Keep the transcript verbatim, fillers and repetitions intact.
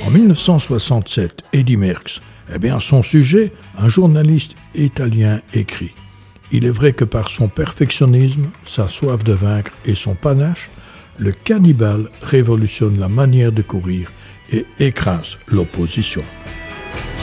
En dix-neuf cent soixante-sept, Eddy Merckx, eh bien, à son sujet, un journaliste italien écrit « Il est vrai que par son perfectionnisme, sa soif de vaincre et son panache, le cannibale révolutionne la manière de courir et écrase l'opposition. »